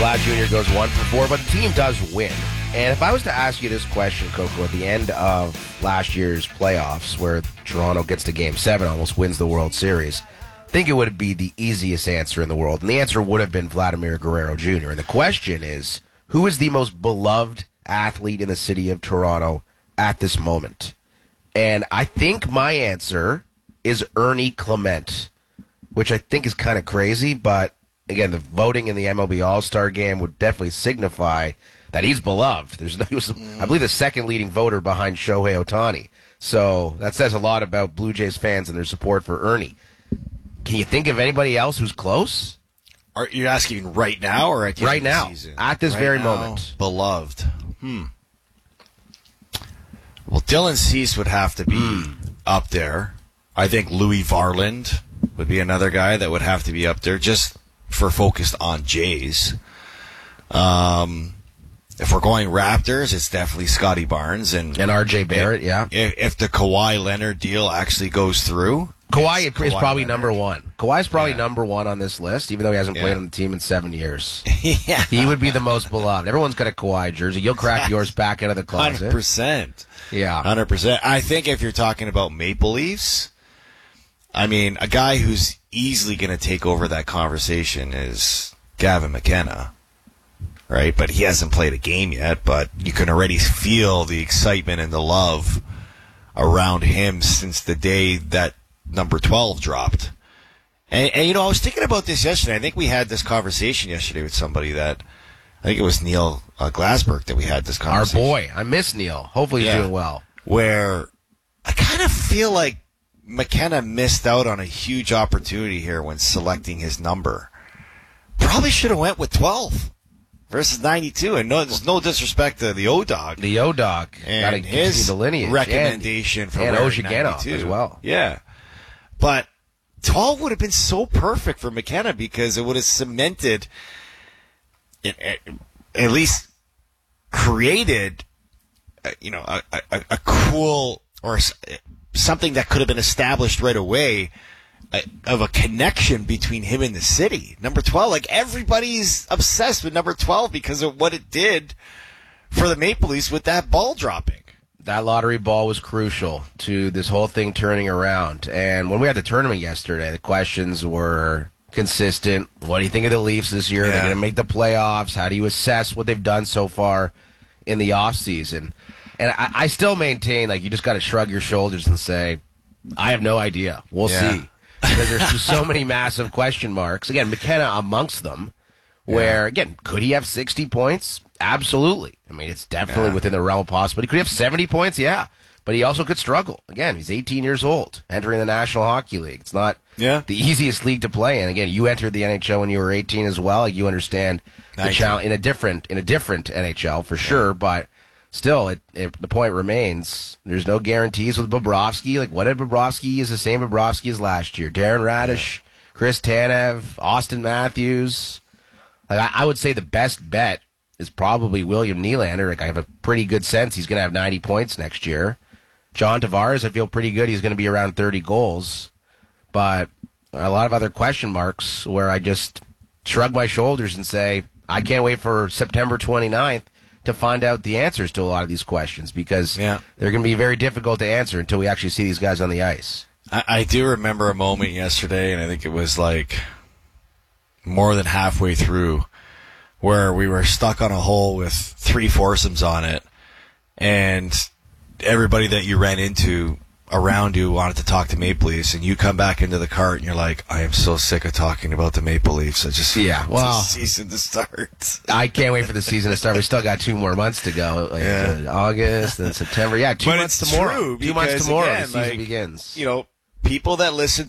Vlad Jr. goes 1 for 4, but the team does win. And if I was to ask you this question, Coco, at the end of last year's playoffs, where Toronto gets to Game 7, almost wins the World Series, I think it would be the easiest answer in the world. And the answer would have been Vladimir Guerrero Jr. And the question is, who is the most beloved athlete in the city of Toronto at this moment? And I think my answer is Ernie Clement, which I think is kind of crazy, but again, the voting in the MLB All-Star Game would definitely signify that he's beloved. He was, I believe, the second leading voter behind Shohei Ohtani. So that says a lot about Blue Jays fans and their support for Ernie. Can you think of anybody else who's close? Are you asking right now or at the right end of now, the season? at this right very now, moment? Beloved. Well, Dylan Cease would have to be up there. I think Louis Varland would be another guy that would have to be up there just for focused on Jays. If we're going Raptors, it's definitely Scotty Barnes and RJ Barrett, yeah. If the Kawhi Leonard deal actually goes through, Kawhi is probably Leonard. number one. Kawhi's probably number one on this list, even though he hasn't played on the team in 7 years. Yeah. He would be the most beloved. Everyone's got a Kawhi jersey. You'll crack yours back out of the closet. 100%. Yeah. 100%. I think if you're talking about Maple Leafs, I mean, a guy who's easily going to take over that conversation is Gavin McKenna, right? But he hasn't played a game yet, but you can already feel the excitement and the love around him since the day that number 12 dropped. And I was thinking about this yesterday. I think we had this conversation yesterday with somebody that, I think it was Neil Glasberg that we had this conversation. Our boy. I miss Neil. Hopefully he's doing well. Where I kind of feel like McKenna missed out on a huge opportunity here when selecting his number. Probably should have went with 12 versus 92. And there's no disrespect to the O-Dog. The O-Dog. And his the lineage. recommendation for and wearing Oshigano 92 as well. Yeah. But 12 would have been so perfect for McKenna because it would have cemented, at least created, a cool or something that could have been established right away of a connection between him and the city. Number 12, like everybody's obsessed with number 12 because of what it did for the Maple Leafs with that ball dropping. That lottery ball was crucial to this whole thing turning around. And when we had the tournament yesterday, the questions were consistent. What do you think of the Leafs this year? They're going to make the playoffs. How do you assess what they've done so far in the offseason? And I still maintain, like, you just got to shrug your shoulders and say, I have no idea. We'll see. Because there's just so many massive question marks. Again, McKenna amongst them, where, again, could he have 60 points? Absolutely. I mean, it's definitely within the realm of possibility. Could he have 70 points? Yeah. But he also could struggle. Again, he's 18 years old, entering the National Hockey League. It's not the easiest league to play in. Again, you entered the NHL when you were 18 as well. You understand the challenge in a different NHL for sure, but still, the point remains, there's no guarantees with Bobrovsky. Like, what if Bobrovsky is the same Bobrovsky as last year? Darren Radish, Chris Tanev, Austin Matthews. Like, I would say the best bet is probably William Nylander. Like, I have a pretty good sense he's going to have 90 points next year. John Tavares, I feel pretty good. He's going to be around 30 goals. But a lot of other question marks where I just shrug my shoulders and say, I can't wait for September 29th to find out the answers to a lot of these questions because they're going to be very difficult to answer until we actually see these guys on the ice. I do remember a moment yesterday, and I think it was like more than halfway through, where we were stuck on a hole with 3 foursomes on it, and everybody that you ran into around you wanted to talk to Maple Leafs, and you come back into the cart and you're like, I am so sick of talking about the Maple Leafs. I just want the season to start. I can't wait for the season to start. We still got 2 more months to go, August and September. Yeah, 2 months tomorrow. 2 months tomorrow, the season begins. People that listen